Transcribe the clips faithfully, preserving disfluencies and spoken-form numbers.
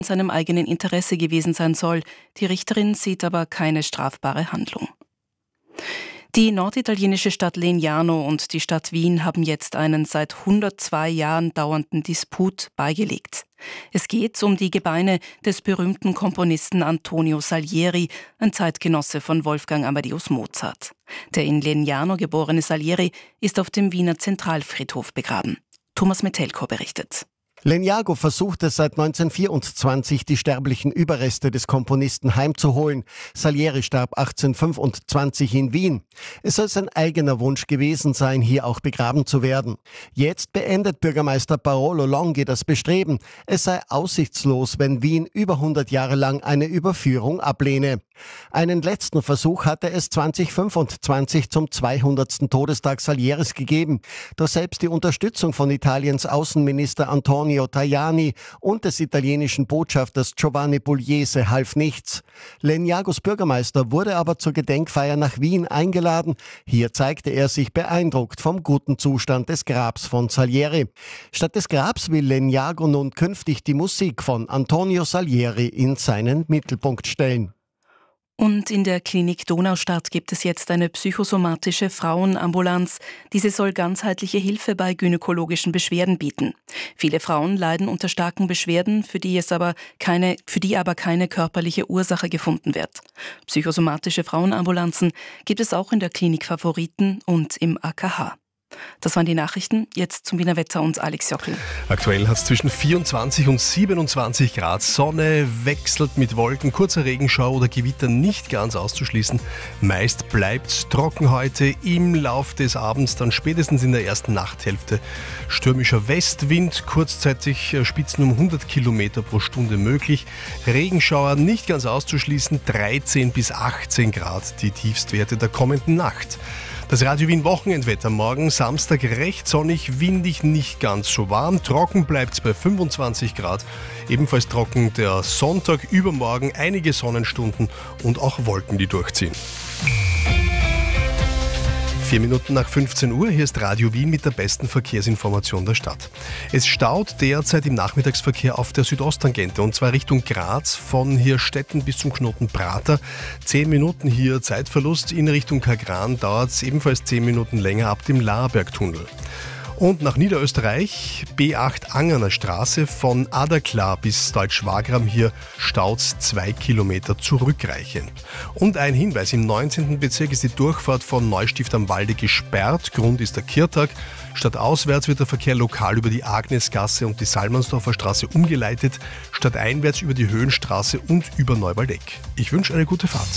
seinem eigenen Interesse gewesen sein soll. Die Richterin sieht aber keine strafbare Handlung. Die norditalienische Stadt Legnano und die Stadt Wien haben jetzt einen seit hundertzwei Jahren dauernden Disput beigelegt. Es geht um die Gebeine des berühmten Komponisten Antonio Salieri, ein Zeitgenosse von Wolfgang Amadeus Mozart. Der in Legnano geborene Salieri ist auf dem Wiener Zentralfriedhof begraben. Thomas Metelko berichtet. Legnano versuchte seit neunzehnhundertvierundzwanzig die sterblichen Überreste des Komponisten heimzuholen. Salieri starb achtzehnhundertfünfundzwanzig in Wien. Es soll sein eigener Wunsch gewesen sein, hier auch begraben zu werden. Jetzt beendet Bürgermeister Paolo Longhi das Bestreben. Es sei aussichtslos, wenn Wien über hundert Jahre lang eine Überführung ablehne. Einen letzten Versuch hatte es zweitausendfünfundzwanzig zum zweihundertsten Todestag Salieris gegeben. Doch selbst die Unterstützung von Italiens Außenminister Antonio Tajani und des italienischen Botschafters Giovanni Pugliese half nichts. Legnanos Bürgermeister wurde aber zur Gedenkfeier nach Wien eingeladen. Hier zeigte er sich beeindruckt vom guten Zustand des Grabs von Salieri. Statt des Grabs will Legnano nun künftig die Musik von Antonio Salieri in seinen Mittelpunkt stellen. Und in der Klinik Donaustadt gibt es jetzt eine psychosomatische Frauenambulanz. Diese soll ganzheitliche Hilfe bei gynäkologischen Beschwerden bieten. Viele Frauen leiden unter starken Beschwerden, für die es aber keine, für die aber keine körperliche Ursache gefunden wird. Psychosomatische Frauenambulanzen gibt es auch in der Klinik Favoriten und im A K H. Das waren die Nachrichten. Jetzt zum Wiener Wetter und Alex Jockel. Aktuell hat es zwischen vierundzwanzig und siebenundzwanzig Grad. Sonne wechselt mit Wolken, kurzer Regenschau oder Gewitter nicht ganz auszuschließen. Meist bleibt es trocken heute. Im Lauf des Abends, dann spätestens in der ersten Nachthälfte, stürmischer Westwind, kurzzeitig Spitzen um hundert Kilometer pro Stunde möglich. Regenschauer nicht ganz auszuschließen, dreizehn bis achtzehn Grad die Tiefstwerte der kommenden Nacht. Das Radio Wien Wochenendwetter morgen, Samstag recht sonnig, windig, nicht ganz so warm. Trocken bleibt es bei fünfundzwanzig Grad. Ebenfalls trocken der Sonntag, übermorgen einige Sonnenstunden und auch Wolken, die durchziehen. Vier Minuten nach fünfzehn Uhr, hier ist Radio Wien mit der besten Verkehrsinformation der Stadt. Es staut derzeit im Nachmittagsverkehr auf der Südosttangente und zwar Richtung Graz von Hirstetten bis zum Knoten Prater. Zehn Minuten hier Zeitverlust, in Richtung Kagran dauert es ebenfalls zehn Minuten länger ab dem Laarbergtunnel. Und nach Niederösterreich, B acht Angerner Straße, von Adaklar bis Deutsch-Wagram, hier staut's zwei Kilometer zurückreichend. Und ein Hinweis, im neunzehnten Bezirk ist die Durchfahrt von Neustift am Walde gesperrt. Grund ist der Kirtag. Stadtauswärts wird der Verkehr lokal über die Agnesgasse und die Salmansdorfer Straße umgeleitet, stadteinwärts über die Höhenstraße und über Neuwaldeck. Ich wünsche eine gute Fahrt.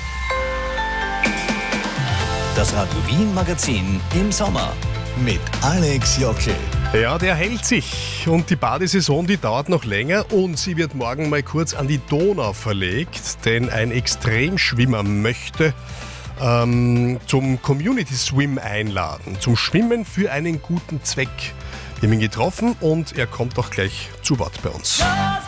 Das Radio Wien Magazin im Sommer. Mit Alex Jockel. Ja, der hält sich und die Badesaison, die dauert noch länger und sie wird morgen mal kurz an die Donau verlegt, denn ein Extremschwimmer möchte ähm, zum Community Swim einladen, zum Schwimmen für einen guten Zweck. Wir haben ihn getroffen und er kommt auch gleich zu Wort bei uns.